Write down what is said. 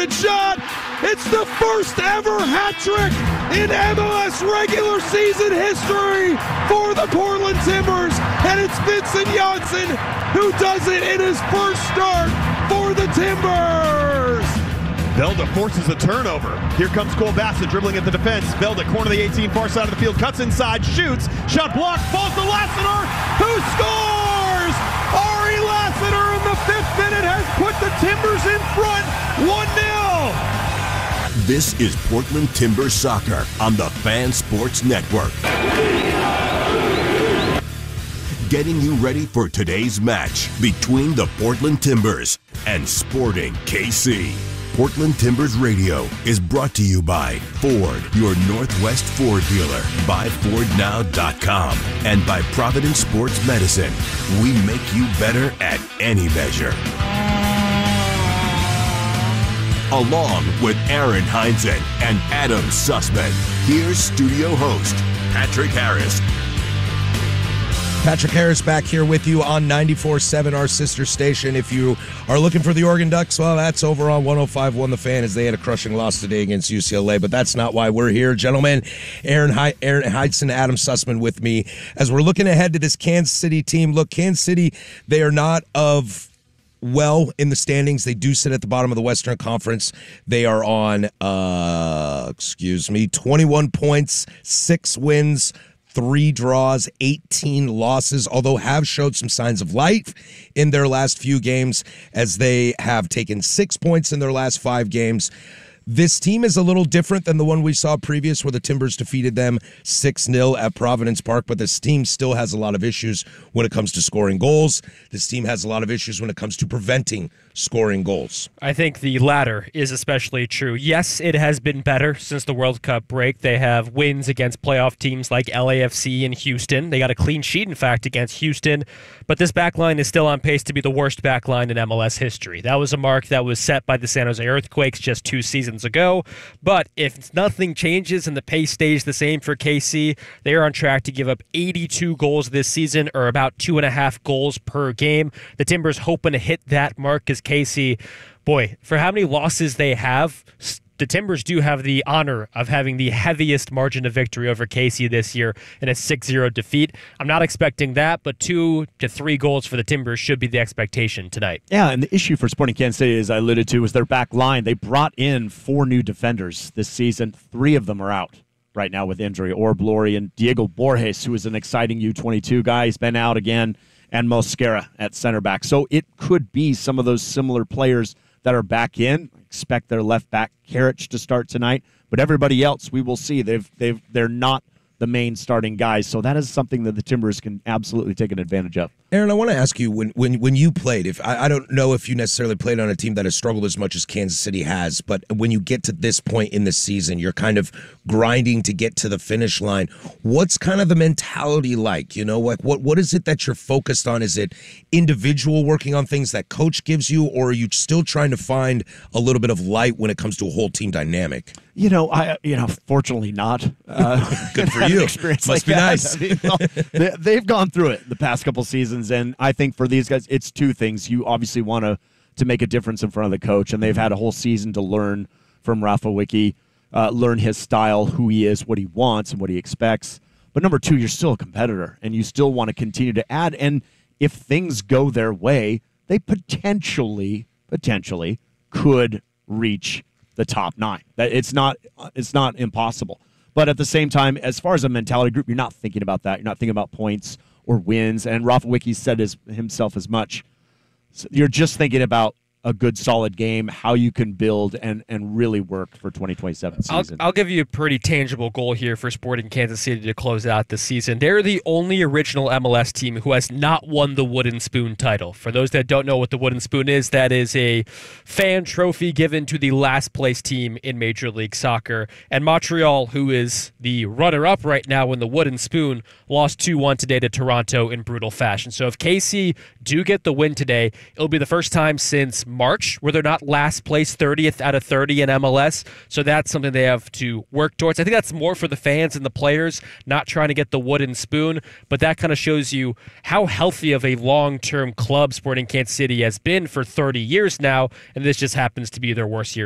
Wrist-shot shot. It's the first ever hat trick in MLS regular season history for the Portland Timbers. And it's Vincent Janssen who does it in his first start for the Timbers. Velda forces a turnover. Here comes Cole Bassett dribbling at the defense. Velda, corner of the 18, far side of the field, cuts inside, shoots, shot blocked, falls to Lassiter, who scores! Ari Lassiter in the 5th minute has put the Timbers in front, 1-0. This is Portland Timbers Soccer on the Fan Sports Network. Getting you ready for today's match between the Portland Timbers and Sporting KC. Portland Timbers Radio is brought to you by Ford, your Northwest Ford dealer, buyfordnow.com, and by Providence Sports Medicine. We make you better at any measure. Along with Aaron Heinzen and Adam Sussman, here's studio host Patrick Harris. Patrick Harris back here with you on 94.7, our sister station. If you are looking for the Oregon Ducks, well, that's over on 105.1 The Fan, as they had a crushing loss today against UCLA. But that's not why we're here. Gentlemen, Aaron Heinzen, Adam Sussman with me. As we're looking ahead to this Kansas City team, look, Kansas City, they are not of well in the standings. They do sit at the bottom of the Western Conference. They are on, 21 points, 6 wins, 3 draws, 18 losses, although have showed some signs of life in their last few games, as they have taken 6 points in their last 5 games. This team is a little different than the one we saw previous, where the Timbers defeated them 6-0 at Providence Park, but this team still has a lot of issues when it comes to scoring goals. This team has a lot of issues when it comes to preventing scoring goals. I think the latter is especially true. Yes, it has been better since the World Cup break. They have wins against playoff teams like LAFC and Houston. They got a clean sheet, in fact, against Houston, but this backline is still on pace to be the worst backline in MLS history. That was a mark that was set by the San Jose Earthquakes just 2 seasons ago, but if nothing changes and the pace stays the same for KC, they are on track to give up 82 goals this season, or about 2.5 goals per game. The Timbers hoping to hit that mark, because KC, boy, for how many losses they have, the Timbers do have the honor of having the heaviest margin of victory over KC this year in a 6-0 defeat. I'm not expecting that, but 2 to 3 goals for the Timbers should be the expectation tonight. Yeah, and the issue for Sporting Kansas City, as I alluded to, is their back line. They brought in 4 new defenders this season. 3 of them are out right now with injury. Orb Lori and Diego Borges, who is an exciting U22 guy. He's been out again, and Mosquera at center back. So it could be some of those similar players that are back in. Expect their left back Karic to start tonight, but everybody else we will see. They're not the main starting guys, so that is something that the Timbers can absolutely take an advantage of. Aaron, I want to ask you, when you played, if I don't know if you necessarily played on a team that has struggled as much as Kansas City has, but when you get to this point in the season, you're kind of grinding to get to the finish line. What's kind of the mentality like? You know, like what is it that you're focused on? Is it individual working on things that coach gives you, or are you still trying to find a little bit of light when it comes to a whole team dynamic? Fortunately not. Good for you. Experience Must like be that. nice. They've gone through it the past couple seasons, and I think for these guys, it's 2 things. You obviously want to make a difference in front of the coach, and they've had a whole season to learn from Rafa Wicki, learn his style, who he is, what he wants, and what he expects. But number 2, you're still a competitor, and you still want to continue to add. And if things go their way, they potentially could reach the top 9. It's not impossible. But at the same time, as far as a mentality group, you're not thinking about that. You're not thinking about points or wins. And Rafa Wicki said himself as much. So you're just thinking about a good, solid game, how you can build and really work for 2027 season. I'll give you a pretty tangible goal here for Sporting Kansas City to close out the season. They're the only original MLS team who has not won the Wooden Spoon title. For those that don't know what the Wooden Spoon is, that is a fan trophy given to the last place team in Major League Soccer. And Montreal, who is the runner-up right now in the Wooden Spoon, lost 2-1 today to Toronto in brutal fashion. So if KC do get the win today, it'll be the first time since March where they're not last place, 30th out of 30 in MLS. So that's something they have to work towards. I think that's more for the fans and the players, not trying to get the Wooden Spoon, but that kind of shows you how healthy of a long-term club Sporting Kansas City has been for 30 years now, and this just happens to be their worst year